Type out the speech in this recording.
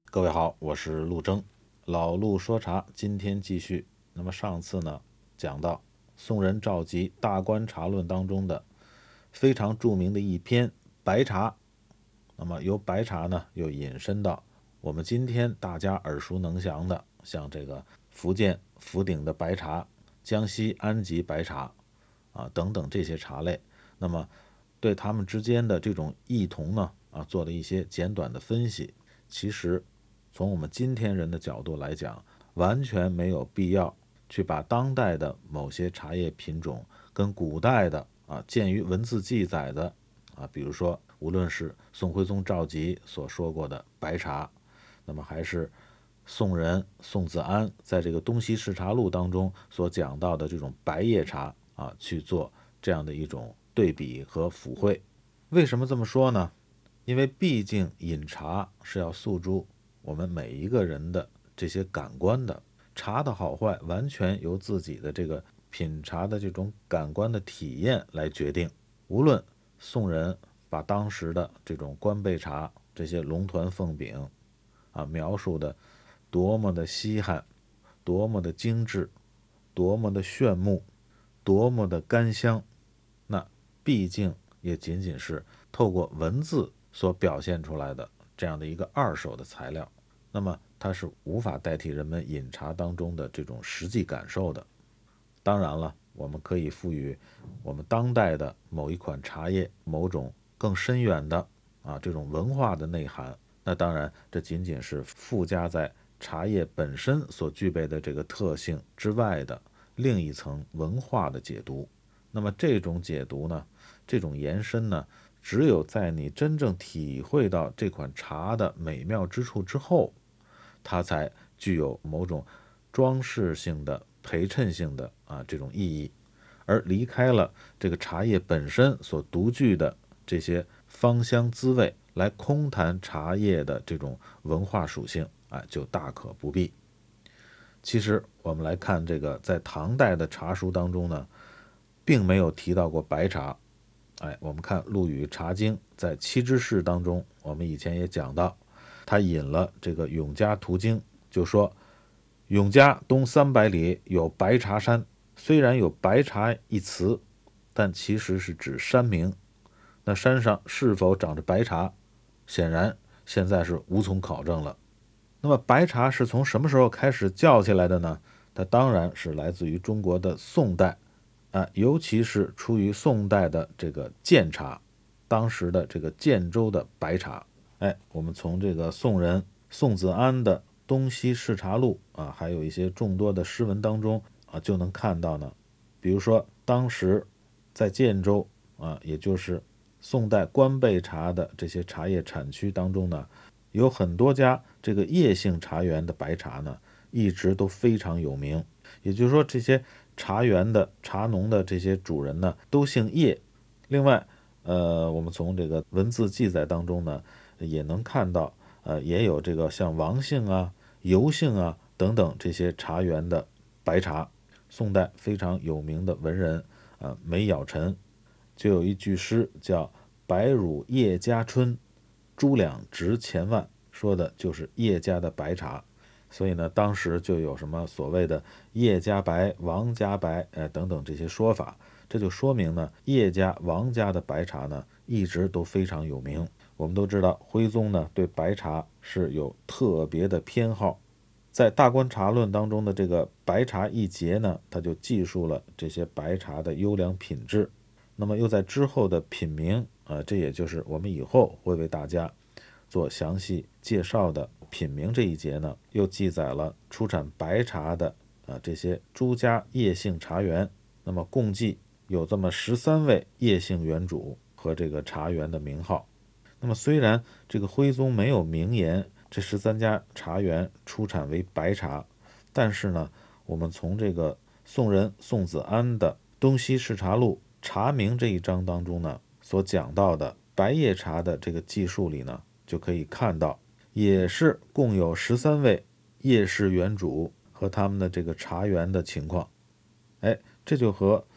各位好，我是陆征，老陆说茶，今天继续。那么上次呢，讲到宋人赵佶《大观茶论》当中的非常著名的一篇白茶。那么由白茶呢，又引申到我们今天大家耳熟能详的，像这个福建福鼎的白茶、江西安吉白茶等等这些茶类。那么对它们之间的这种异同呢，做了一些简短的分析。其实从我们今天人的角度来讲，完全没有必要去把当代的某些茶叶品种跟古代的鉴于文字记载的比如说无论是宋徽宗赵佶所说过的白茶，那么还是宋人宋子安在这个《东西市茶录》当中所讲到的这种白叶茶去做这样的一种对比和附会。为什么这么说呢？因为毕竟饮茶是要诉诸我们每一个人的这些感官的，茶的好坏完全由自己的这个品茶的这种感官的体验来决定。无论宋人把当时的这种官贝茶这些龙团凤饼描述的多么的稀罕，多么的精致，多么的炫目，多么的甘香，那毕竟也仅仅是透过文字所表现出来的这样的一个二手的材料，那么它是无法代替人们饮茶当中的这种实际感受的。当然了，我们可以赋予我们当代的某一款茶叶某种更深远的这种文化的内涵，那当然这仅仅是附加在茶叶本身所具备的这个特性之外的另一层文化的解读。那么这种解读呢，这种延伸呢，只有在你真正体会到这款茶的美妙之处之后，它才具有某种装饰性的陪衬性的这种意义。而离开了这个茶叶本身所独具的这些芳香滋味，来空谈茶叶的这种文化属性就大可不必。其实我们来看这个在唐代的茶书当中呢，并没有提到过白茶。我们看陆羽《茶经》在七之事当中，我们以前也讲到，他引了这个永嘉图经，就说永嘉东300里有白茶山，虽然有白茶一词，但其实是指山名。那山上是否长着白茶，显然现在是无从考证了。那么白茶是从什么时候开始叫起来的呢？它当然是来自于中国的宋代尤其是出于宋代的这个建茶，当时的这个建州的白茶。我们从这个宋人宋子安的《东西市茶录》还有一些众多的诗文当中就能看到呢。比如说当时在建州也就是宋代官贝茶的这些茶叶产区当中呢，有很多家这个叶姓茶园的白茶呢，一直都非常有名。也就是说，这些茶园的茶农的这些主人呢，都姓叶。另外，我们从这个文字记载当中呢，也能看到，也有这个像王姓尤姓等等这些茶园的白茶。宋代非常有名的文人梅尧臣就有一句诗叫“白乳叶家春，猪两值千万”，说的就是叶家的白茶。所以呢，当时就有什么所谓的叶家白、王家白等等这些说法，这就说明呢，叶家、王家的白茶呢一直都非常有名。我们都知道，徽宗呢对白茶是有特别的偏好，在《大观茶论》当中的这个白茶一节呢，他就记述了这些白茶的优良品质。那么又在之后的品茗这也就是我们以后会为大家做详细介绍的品茗这一节呢，又记载了出产白茶的这些诸家叶姓茶园。那么共计有这么13位叶姓园主和这个茶园的名号。那么虽然这个徽宗没有明言这13家茶园出产为白茶，但是呢，我们从这个宋人宋子安的《东西市茶录》茶名这一章当中呢，所讲到的白叶茶的这个记述里呢，就可以看到，也是共有13位叶氏园主和他们的这个茶园的情况。这就和